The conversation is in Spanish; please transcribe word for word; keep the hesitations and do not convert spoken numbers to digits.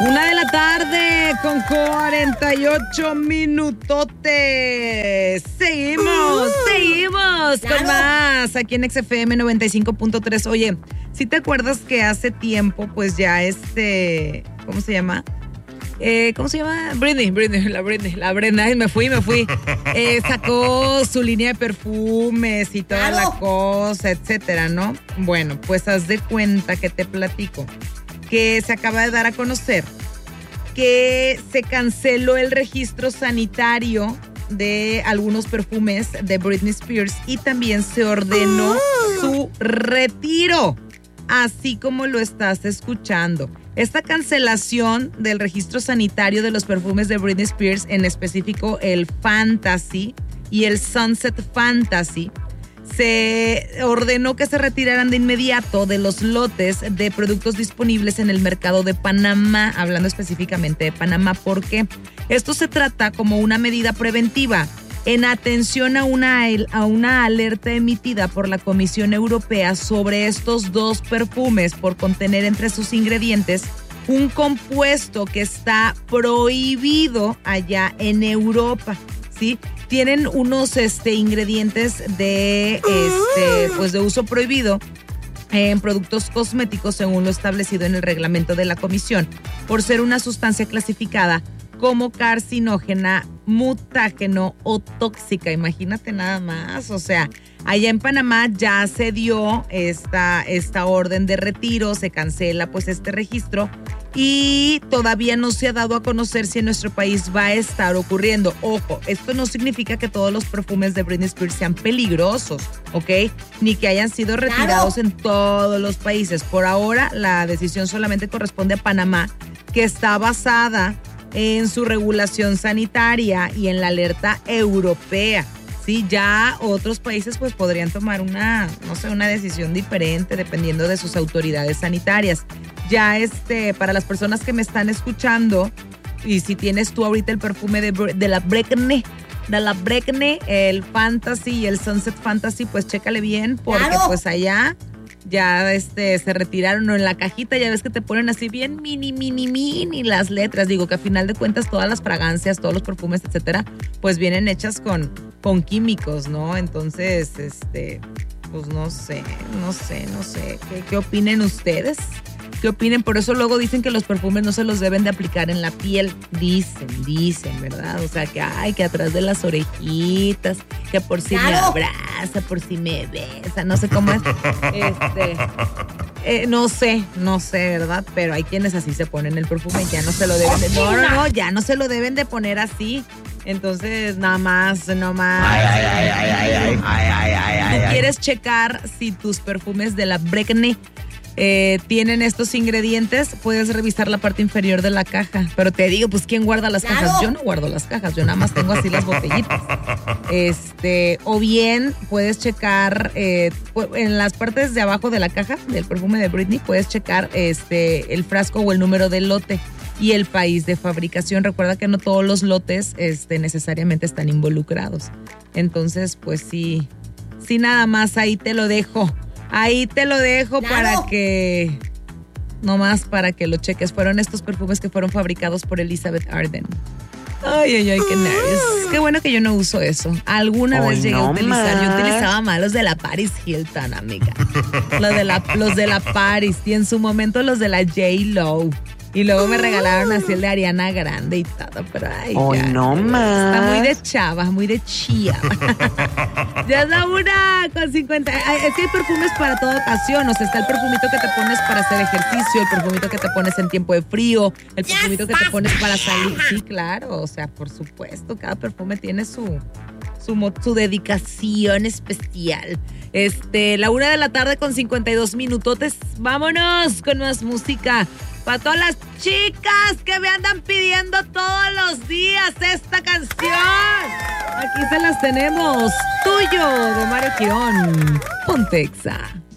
Una de la tarde con cuarenta y ocho minutotes. Seguimos, seguimos claro. con más aquí en X F M noventa y cinco punto tres. Oye, ¿sí te acuerdas que hace tiempo, pues ya este, ¿cómo se llama? Eh, ¿Cómo se llama? Britney, Britney, la Britney, la Brenda, ay, me fui, me fui. Eh, sacó su línea de perfumes y toda Claro. la cosa, etcétera, ¿no? Bueno, pues haz de cuenta que te platico que se acaba de dar a conocer que se canceló el registro sanitario de algunos perfumes de Britney Spears y también se ordenó su retiro, así como lo estás escuchando. Esta cancelación del registro sanitario de los perfumes de Britney Spears, en específico el Fantasy y el Sunset Fantasy, se ordenó que se retiraran de inmediato de los lotes de productos disponibles en el mercado de Panamá, hablando específicamente de Panamá, porque esto se trata como una medida preventiva en atención a una, a una alerta emitida por la Comisión Europea sobre estos dos perfumes por contener entre sus ingredientes un compuesto que está prohibido allá en Europa, ¿sí? Tienen unos este, ingredientes de, este, pues de uso prohibido en productos cosméticos según lo establecido en el reglamento de la Comisión, por ser una sustancia clasificada como carcinógena, mutágeno o tóxica. Imagínate nada más. O sea, allá en Panamá ya se dio esta, esta orden de retiro, se cancela pues este registro y todavía no se ha dado a conocer si en nuestro país va a estar ocurriendo. Ojo, esto no significa que todos los perfumes de Britney Spears sean peligrosos, ¿ok? Ni que hayan sido retirados Claro. en todos los países. Por ahora, la decisión solamente corresponde a Panamá, que está basada en su regulación sanitaria y en la alerta europea. Sí, ya otros países pues podrían tomar una, no sé, una decisión diferente dependiendo de sus autoridades sanitarias. Ya este, para las personas que me están escuchando, y si tienes tú ahorita el perfume de, de la Britney, de la Britney, el Fantasy y el Sunset Fantasy, pues chécale bien, porque Claro. pues allá ya este, se retiraron, o en la cajita ya ves que te ponen así bien mini, mini, mini las letras. Digo que a final de cuentas todas las fragancias, todos los perfumes, etcétera, pues vienen hechas con, con químicos, ¿no? Entonces, este, pues no sé, no sé, no sé. ¿Qué, qué opinen ustedes? ¿Qué opinen? Por eso luego dicen que los perfumes no se los deben de aplicar en la piel. Dicen, dicen, ¿verdad? O sea, que ay, que atrás de las orejitas, que por si me Claro. abraza, por si me besa, no sé cómo es. Este, eh, no sé, no sé, ¿verdad? Pero hay quienes así se ponen el perfume y ya no se lo deben de... No, no, no, ya no se lo deben de poner así. Entonces, nada más, no más. Ay, ay, ay, ay, ay, ay, ay, ay, ay, Tú ay, ay. quieres checar si tus perfumes de la Britney eh, tienen estos ingredientes, puedes revisar la parte inferior de la caja. Pero te digo, pues, ¿quién guarda las Claro. cajas? Yo no guardo las cajas, yo nada más tengo así las botellitas. Este, o bien puedes checar eh, en las partes de abajo de la caja del perfume de Britney, puedes checar este, el frasco o el número del lote y el país de fabricación. Recuerda que no todos los lotes este, necesariamente están involucrados. Entonces, pues sí, sí, nada más ahí te lo dejo. Ahí te lo dejo Claro. para que, nomás para que lo cheques. Fueron estos perfumes que fueron fabricados por Elizabeth Arden. Ay, ay, ay, qué nervios. Qué bueno que yo no uso eso. Alguna Hoy vez llegué no a utilizar. Yo más. utilizaba más los de la Paris Hilton, amiga. Los de la, los de la Paris. Y en su momento los de la J-Lo. Y luego me regalaron así el de Ariana Grande y todo. Pero ay, Hoy ya. no Está más. muy de chava, muy de chía. Ya es la una con cincuenta. Ay, es que hay perfumes para toda ocasión. O sea, está el perfumito que te pones para hacer ejercicio, el perfumito que te pones en tiempo de frío, el Ya perfumito que te estás pones para salir. Sí, claro. O sea, por supuesto, cada perfume tiene su, su, mo- su dedicación especial. Este, la una de la tarde con cincuenta y dos minutotes. Vámonos con más música. Para todas las chicas que me andan pidiendo todos los días esta canción. Aquí se las tenemos. Tuyo, de Mario Girón. Ponte Exa.